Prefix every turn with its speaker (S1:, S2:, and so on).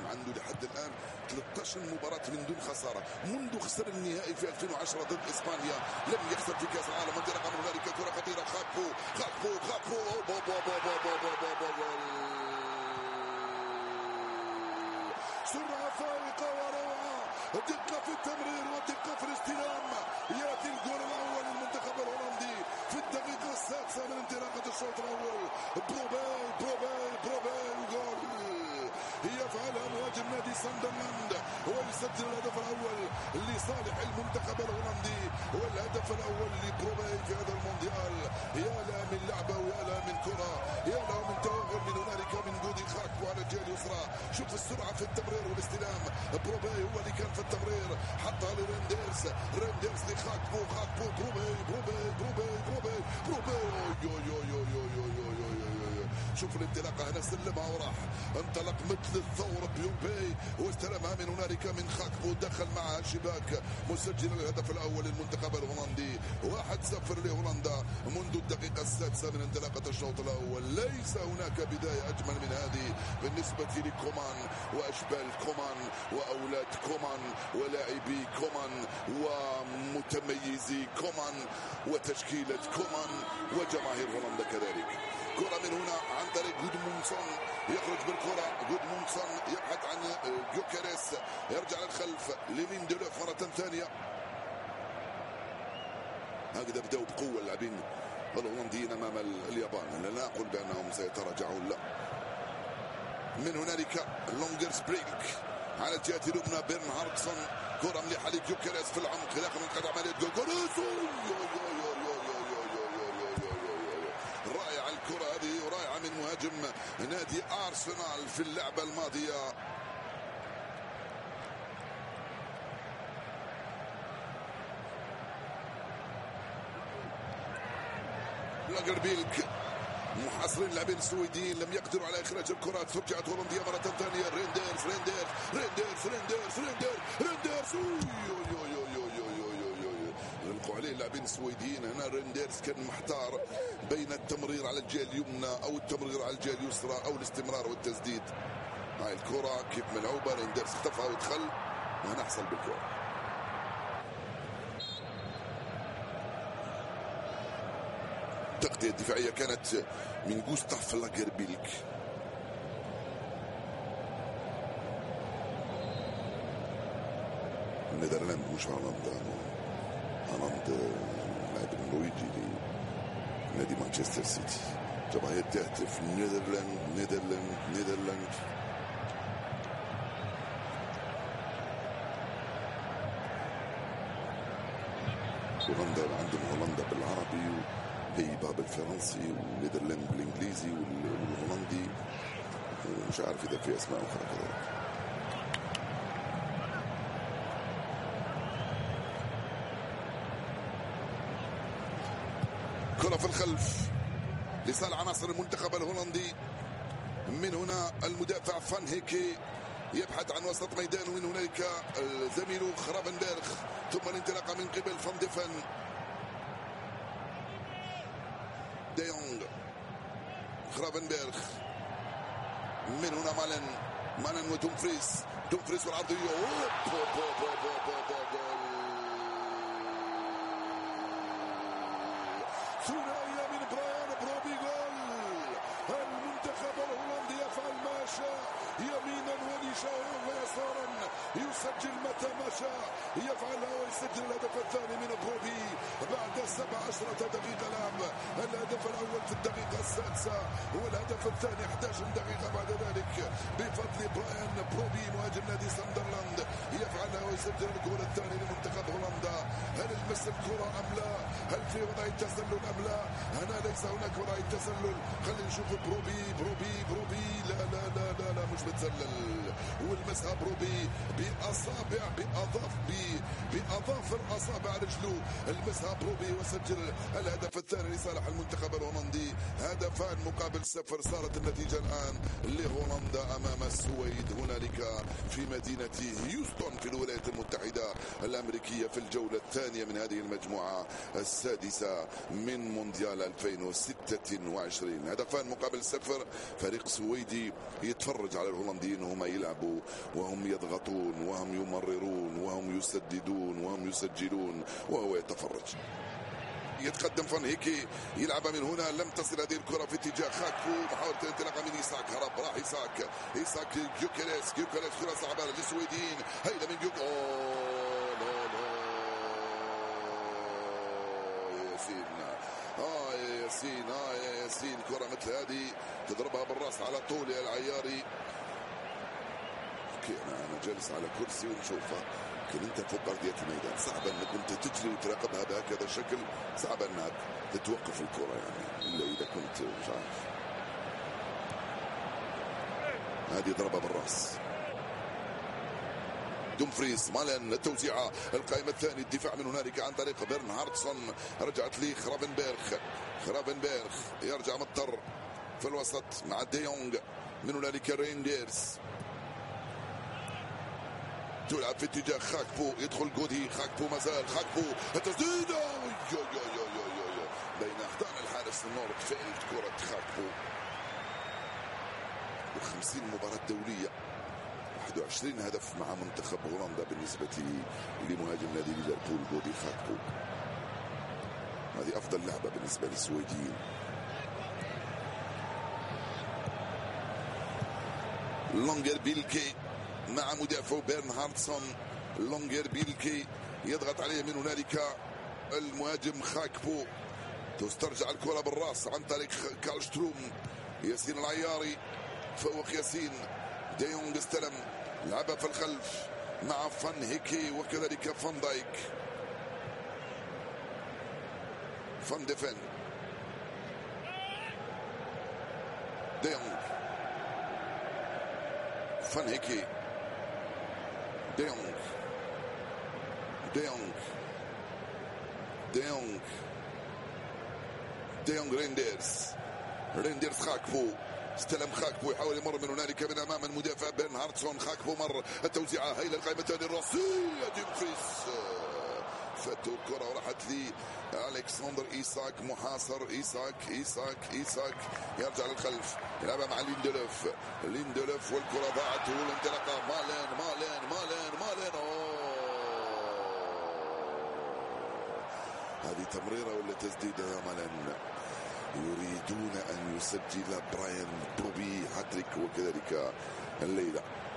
S1: عنده لحد الآن 13 مباراة من دون خسارة منذ خسر النهائي في 2010 ضد إسبانيا. لم يخسر في كأس العالم. انطلاقا من ذلك كرة خطيرة. خاكبو سرعة فائقة وروعة، دقة في التمرير ودقة في الاستلام. يأتي الجول الأول للمنتخب الهولندي في الدقيقة السادسة من انطلاقة الشوط الأول. بروبي جول يفعلها مهاجم نادي ساندرلاند ويسجل الهدف الأول لصالح المنتخب الهولندي، والهدف الأول لبروبي في هذا المونديال. يا لا من لعبة ويا لا من كرة، يا لا من توغل من هنالك من جودي خاكبو على الجهة اليسرى. شوف السرعة في التمرير والاستلام. بروبي هو اللي كان في التمرير، حطها لرينديرز لخاكبو. شوف الانطلاقة هنا، سلمها وراح، انطلق مثل الثور بيوبي واستلمها من هنالك من خاكبو، دخل معها الشباك، مسجل الهدف الأول للمنتخب الهولندي. 1-0 لهولندا منذ الدقيقة السادسة من انطلاقة الشوط الأول. ليس هناك بداية أجمل من هذه بالنسبة لكومان وأشبال كومان وأولاد كومان ولاعبي كومان ومتميزي كومان وتشكيلة كومان وجماهير هولندا كذلك. كرة من هنا عن طريق جودمونسون، يخرج بالكرة. جودمونسون يبحث عن جوكيريس، يرجع للخلف لليندلوف مرة ثانية. هكذا بدأوا بقوة اللاعبين الهولنديين أمام اليابان. لا أقول بأنهم سيتراجعون، لا. من هنالك لونجرز برينك على الجهة اليمنى. بيرنهاردسون، كرة مليحة لجوكيريس في العمق داخل منطقة عملية جوكيريس. رائعة الكرة هذه ورائعة من مهاجم نادي أرسنال في اللعبة الماضية. لاجربيلك محاصرين اللاعبين السويديين، لم يقدروا على إخراج الكرات. فرجعت هولنديا مرة ثانية. رينديرز يلقوا عليه اللاعبين السويديين. هنا رينديرز كان محتار بين التمرير على الجهة اليمنى أو التمرير على الجهة اليسرى أو الاستمرار والتسديد. هاي الكرة كيف ملعوبة، رينديرز اختفى ودخل وهنحصل بالكرة. التغطية الدفاعية كانت من جوستاف لاجربيلك. النيدرلاند مش هولندا، هولندا لاعب النرويجي لنادي مانشستر سيتي. جماهير تهتف نيدرلاند. هولندا عندهم هولندا بالعربي وهيبة بالفرنسي ونيدرلاند بالانجليزي والهولندي، ومش عارف اذا في اسماء اخرى كذلك. كرة في الخلف لصالح عناصر المنتخب الهولندي. من هنا المدافع فان هيكي يبحث عن وسط ميدان، ومن هنالك زميله خرافنبرغ، ثم الانطلاقة من قبل فان ديفن. ديونغ، خرافنبرغ، من هنا مالن ودومفريس والعرضية. ثنائية من برايان بروبي. جول المنتخب الهولندي يفعل ما شاء يمينا ويسارا، يسجل متى ما شاء، يفعلها ويسجل الهدف الثاني من بروبي بعد 17 دقيقة لعب. الهدف الأول في الدقيقة السادسة والهدف الثاني 11 دقيقة بعد ذلك بفضل برايان بروبي مهاجم نادي ساندرلاند. يفعلها ويسجل الجول الثاني لمنتخب هولندا. هل المس الكرة أم لا؟ هل في وضع التسلل أم لا؟ هنا ليس هناك وضع التسلل. خلينا نشوف بروبي. لا مش بتسلل، والمسها بروبي بأظافر أصابع رجله. المسها بروبي وسجل الهدف الثاني لصالح المنتخب الهولندي. هدفان مقابل 0. صارت النتيجة الآن لهولندا أمام السويد هنالك في مدينة هيوستن في الولايات المتحدة الأمريكية في الجولة الثانية من هذه المجموعة السادسة من مونديال 2026. هدفان مقابل 0. فريق سويدي يتفرج على الهولنديين وهم يلعبوا وهم يضغطون وهم يمررون وهم يسددون وهم يسجلون وهو يتفرج. يتقدم فان هيكي يلعب من هنا، لم تصل هذه الكرة في اتجاه خاكفو، محاولة الانطلاقة من إيساك، هرب راح إيساك جوكريس كرة صعبة للسويديين، هيدا من جوك ياسين كرة مثل هذه تضربها بالراس على طول يا العياري. اوكي انا جالس على كرسي ونشوفها، لكن انت فوق ارضية الميدان صعب انك انت تجري وتراقبها بهكذا شكل، صعب انك تتوقف الكرة يعني الا اذا كنت مش عارف. هذه ضربة بالراس. دومفريز مالن التوزيعة، القائمة الثاني الدفاع من هنالك عن طريق برنهاردسون، رجعت لي خرافنبرغ يرجع مضطر في الوسط مع ديونغ، من هنالك رينديرز تلعب في اتجاه خاكبو، يدخل جودي، خاكبو مازال، خاكبو التسديدة بين احضان الحارس النورد فيلد، كرة خاكبو. 50 مباراة دولية، 21 هدف مع منتخب هولندا بالنسبة لمهاجم نادي ليفربول جودي خاكبو. هذه أفضل لعبة بالنسبة للسويديين. لونجر بيلكي مع مدافع برنهاردسون، لونجر بيلكي يضغط عليه من هنالك المهاجم خاكبو، تسترجع الكرة بالراس عن طريق كالشتروم، ياسين العياري فوق ياسين، ديونغ استلم لعبها في الخلف مع فان هيكي وكذلك فان دايك، فان ديفن، ديونغ، فان هيكي، ديونغ رينديرز خاكبو استلم خاكبو، يحاول يمر من هنالك من امام المدافع برنهاردسون، خاكبو مر التوزيعه هي للقائمتين الراسيه، ديمفريس فاتوا الكره وراحت لي الكسندر إيساك، محاصر إيساك يرجع للخلف يلعبها مع ليندلوف والكره ضاعت والانطلاقه مالين هذه تمريره ولا تسديده يا مالين؟ يريدون أن يسجل براين بروبي هاتريك وكذلك الليلة.